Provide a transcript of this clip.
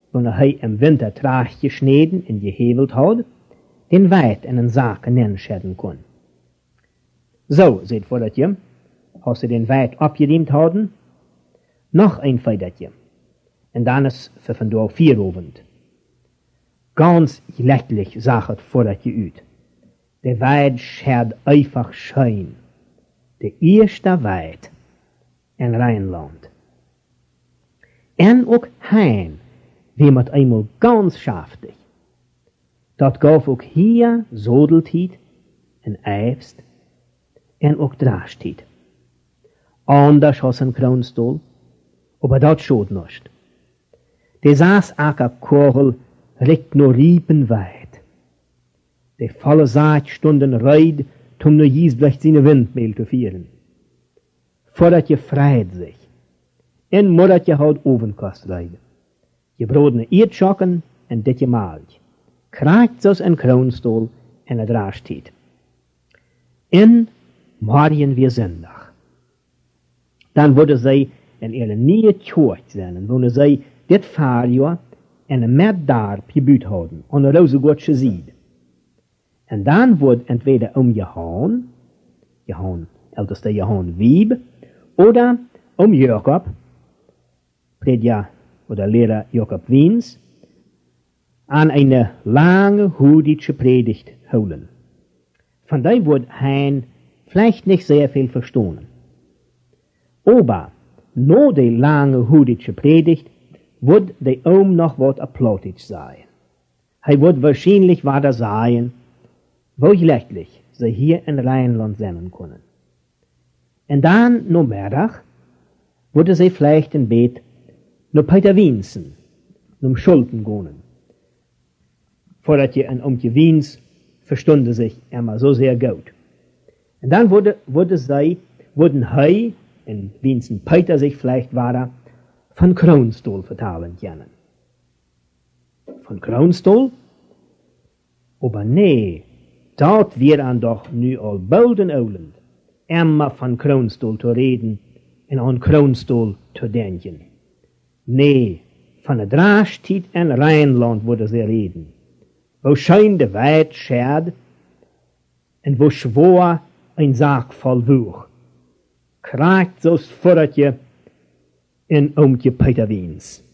wanneer hij im winter traag gesneden en geheveld had, den weit en een zaken nenschedden kon. Zo, zegt Vordertje, als ze den weit opgediend hadden, nog een feidertje. En dan is voor vandaag 4 ovend. Ganz lächerlich zag het Vordertje uit. De weit schert einfach schön. De eerste weit in Rheinland. En ook hein, wie met eenmaal ganz schaftig. Dat gaf ook hier zodeltied en eifst en ook draagstied. Anders als een kroonstoel, aber dat schoot nicht. De saß acker korrel richt no riepen weit. De volle zaad stunden reid, tum no jiesblecht seine windmeel te vieren. Vordertje freit sich. En moddertje houd ovenkost reid. Je brodene eertschokken en ditje maalt. Kraakt zoals een kroonstoel en het draagstied. En morgen weer zondag. Dan worden zij in ihre nieuwe kerk zijn, waar zij dit vaarjaar en een meddarp gebuut houden, aan de Rozengoortse zijde. En dan wordt entweder Johan, älteste Johan Wieb, oder Jakob, Predja oder Lehrer Jakob Wiens, an eine lange jüdische Predigt houden. Von der wird hein vielleicht nicht sehr viel verstehen. Aber no de lange jüdische Predigt wird de oom noch wat applaudisch sein. Hij wird wahrscheinlich weiter sagen, wo schlechtlich sie hier in Rheinland sein können. Und dann, no Mittag, würde sie vielleicht in Bett no Peter Wiensen, no Schulden gehen. Vordertje en oomtje Wiens verstunden sich immer so sehr gut. Und dann würden hij en Wiensen Peter sich vielleicht weiter von Kroonstoel vertalen können. Von Kroonstoel? Aber nee, dort wir an doch nu al bolden Olend, immer von Kroonstoel zu reden en an Kroonstoel zu denken. Nee, von der Draagstied en Rheinland würde sie reden. Wo schein de weit scherd en wo schwor ein Sarg voll Wuch. Kraakt zo's Vordertje en oomtje Peter Wiens.